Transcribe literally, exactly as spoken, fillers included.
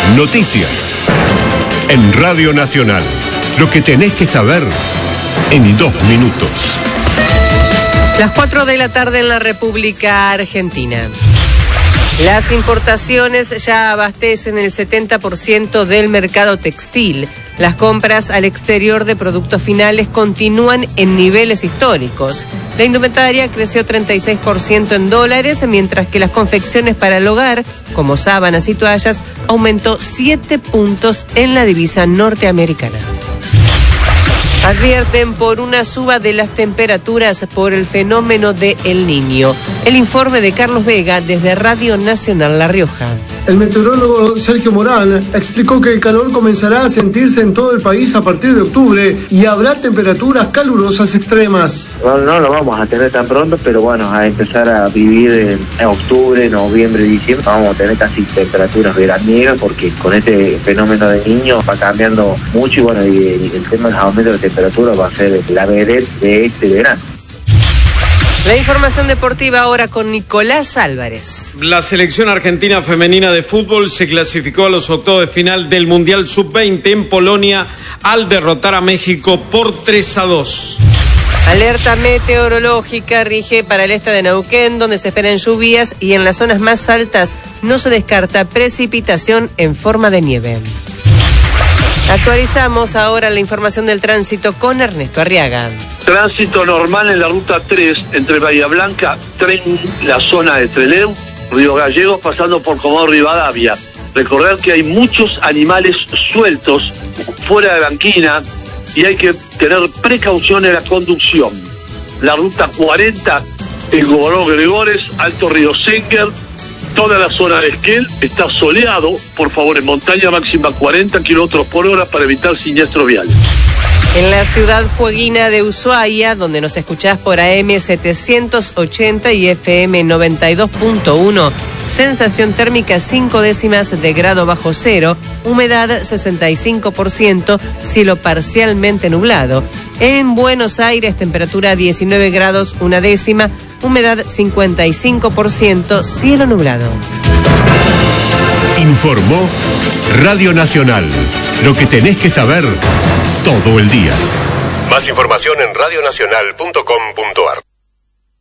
Noticias. En Radio Nacional. Lo que tenés que saber en dos minutos. Las cuatro de la tarde en la República Argentina. Las importaciones ya abastecen el setenta por ciento del mercado textil. Las compras al exterior de productos finales continúan en niveles históricos. La indumentaria creció treinta y seis por ciento en dólares, mientras que las confecciones para el hogar, como sábanas y toallas, aumentó siete puntos en la divisa norteamericana. Advierten por una suba de las temperaturas por el fenómeno de El Niño. El informe de Carlos Vega desde Radio Nacional La Rioja. El meteorólogo Sergio Morán explicó que el calor comenzará a sentirse en todo el país a partir de octubre y habrá temperaturas calurosas extremas. No, no lo vamos a tener tan pronto, pero bueno, a empezar a vivir en, en octubre, noviembre, diciembre, vamos a tener casi temperaturas veraniegas porque con este fenómeno de Niño va cambiando mucho y bueno, y, y el tema del aumento de temperatura va a ser la vedette de este verano. La información deportiva ahora con Nicolás Álvarez. La selección argentina femenina de fútbol se clasificó a los octavos de final del Mundial sub veinte en Polonia al derrotar a México por tres a dos. Alerta meteorológica rige para el este de Neuquén, donde se esperan lluvias y en las zonas más altas no se descarta precipitación en forma de nieve. Actualizamos ahora la información del tránsito con Ernesto Arriaga. Tránsito normal en la ruta tres entre Bahía Blanca, tren, la zona de Trelew, Río Gallegos, pasando por Comodoro Rivadavia. Recordar que hay muchos animales sueltos fuera de banquina y hay que tener precaución en la conducción. La ruta cuarenta en Gobernador Gregores, Alto Río Senker, toda la zona de Esquel está soleado, por favor, en montaña máxima cuarenta kilómetros por hora para evitar siniestro vial. En la ciudad fueguina de Ushuaia, donde nos escuchás por A M setecientos ochenta y F M noventa y dos punto uno, sensación térmica cinco décimas de grado bajo cero, humedad sesenta y cinco por ciento, cielo parcialmente nublado. En Buenos Aires, temperatura diecinueve grados una décima, humedad cincuenta y cinco por ciento, cielo nublado. Informó Radio Nacional. Lo que tenés que saber todo el día. Más información en radio nacional punto com punto ar.